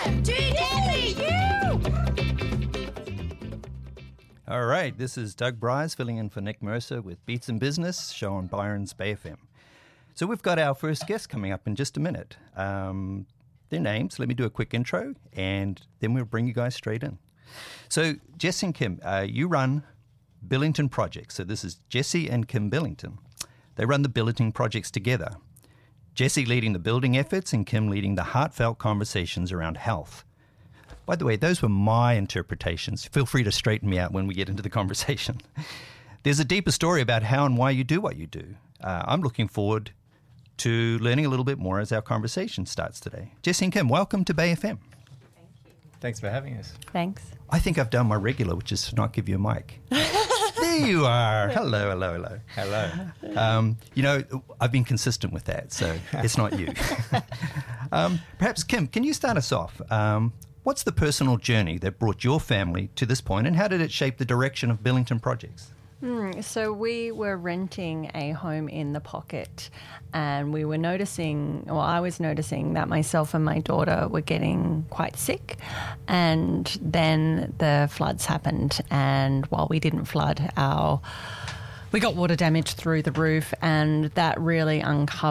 Too deadly, you! All right, this is Doug Bryce filling in for Nick Mercer with Beats in Business, show on Byron's Bay FM. So we've got our first guest coming up in just a minute. Their names, let me do a quick intro, and then we'll bring you guys straight in. So Jesse and Kim, you run Billington Projects. So this is Jesse and Kim Billington. They run the Billington Projects together. Jesse leading the building efforts and Kim leading the heartfelt conversations around health. By the way, those were my interpretations. Feel free to straighten me out when we get into the conversation. There's a deeper story about how and why you do what you do. I'm looking forward to learning a little bit more as our conversation starts today. Jesse and Kim, welcome to Bay FM. Thank you. Thanks for having us. Thanks. I think I've done my regular, which is to not give you a mic. There you are. Hello, hello, hello. Hello. I've been consistent with that, so it's not you. Perhaps, Kim, can you start us off? What's the personal journey that brought your family to this point, and how did it shape the direction of Billington Projects? So we were renting a home in the Pocket, and we were I was noticing that myself and my daughter were getting quite sick, and then the floods happened, and while we didn't flood, we got water damage through the roof, and that really uncovered